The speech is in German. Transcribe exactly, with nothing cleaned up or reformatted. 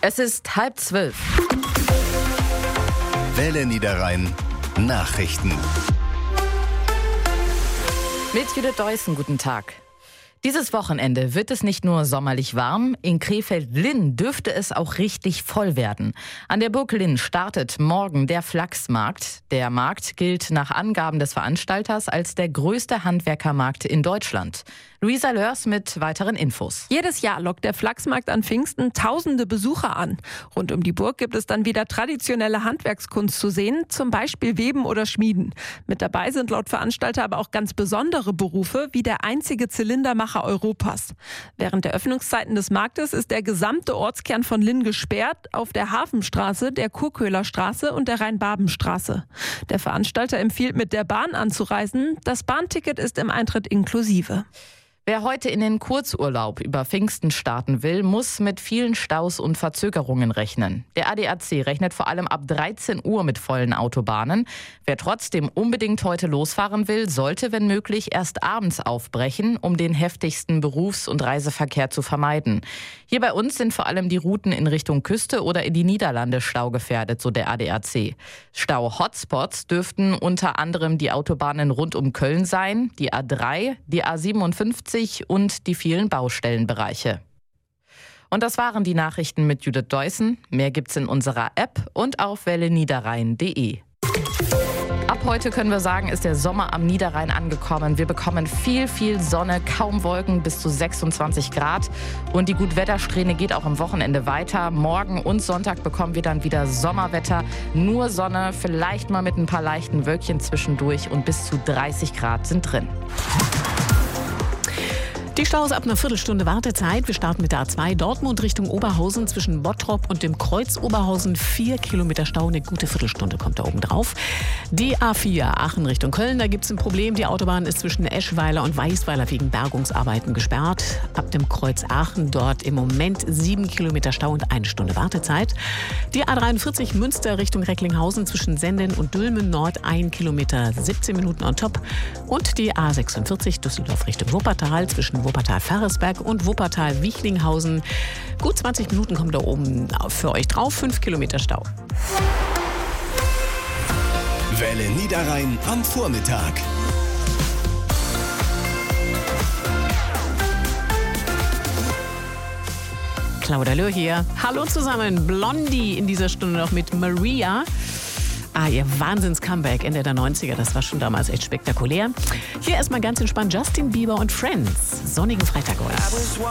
Es ist halb zwölf. Welle Niederrhein Nachrichten. Mit Judith Deussen, guten Tag. Dieses Wochenende wird es nicht nur sommerlich warm, in Krefeld-Linn dürfte es auch richtig voll werden. An der Burg Linn startet morgen der Flachsmarkt. Der Markt gilt nach Angaben des Veranstalters als der größte Handwerkermarkt in Deutschland. Luisa Lörs mit weiteren Infos. Jedes Jahr lockt der Flachsmarkt an Pfingsten tausende Besucher an. Rund um die Burg gibt es dann wieder traditionelle Handwerkskunst zu sehen, zum Beispiel Weben oder Schmieden. Mit dabei sind laut Veranstalter aber auch ganz besondere Berufe, wie der einzige Zylindermacher Europas. Während der Öffnungszeiten des Marktes ist der gesamte Ortskern von Linn gesperrt, auf der Hafenstraße, der Kurköhlerstraße und der Rhein-Baben-Straße. Der Veranstalter empfiehlt, mit der Bahn anzureisen. Das Bahnticket ist im Eintritt inklusive. Wer heute in den Kurzurlaub über Pfingsten starten will, muss mit vielen Staus und Verzögerungen rechnen. Der A D A C rechnet vor allem ab dreizehn Uhr mit vollen Autobahnen. Wer trotzdem unbedingt heute losfahren will, sollte, wenn möglich, erst abends aufbrechen, um den heftigsten Berufs- und Reiseverkehr zu vermeiden. Hier bei uns sind vor allem die Routen in Richtung Küste oder in die Niederlande staugefährdet, so der A D A C. Stau-Hotspots dürften unter anderem die Autobahnen rund um Köln sein, die A drei, die A siebenundfünfzig und die vielen Baustellenbereiche. Und das waren die Nachrichten mit Judith Deussen. Mehr gibt's in unserer App und auf welle niederrhein punkt de. Ab heute können wir sagen, ist der Sommer am Niederrhein angekommen. Wir bekommen viel, viel Sonne, kaum Wolken, bis zu sechsundzwanzig Grad. Und die Gutwettersträhne geht auch am Wochenende weiter. Morgen und Sonntag bekommen wir dann wieder Sommerwetter. Nur Sonne, vielleicht mal mit ein paar leichten Wölkchen zwischendurch und bis zu dreißig Grad sind drin. Die Staus ab einer Viertelstunde Wartezeit. Wir starten mit der A zwei Dortmund Richtung Oberhausen zwischen Bottrop und dem Kreuz Oberhausen. Vier Kilometer Stau, eine gute Viertelstunde kommt da oben drauf. Die A vier Aachen Richtung Köln, da gibt es ein Problem. Die Autobahn ist zwischen Eschweiler und Weißweiler wegen Bergungsarbeiten gesperrt. Ab dem Kreuz Aachen dort im Moment sieben Kilometer Stau und eine Stunde Wartezeit. Die A dreiundvierzig Münster Richtung Recklinghausen zwischen Senden und Dülmen Nord, ein Kilometer, siebzehn Minuten on top. Und die A sechsundvierzig Düsseldorf Richtung Wuppertal zwischen Wuppertal-Ferresberg und Wuppertal-Wichlinghausen. Gut zwanzig Minuten kommen da oben für euch drauf, fünf Kilometer Stau. Welle Niederrhein am Vormittag. Claudia Löhr hier. Hallo zusammen. Blondie in dieser Stunde noch mit Maria. Ah, ihr Wahnsinns-Comeback Ende der neunziger, das war schon damals echt spektakulär. Hier erstmal ganz entspannt Justin Bieber und Friends. Sonnigen Freitag euch.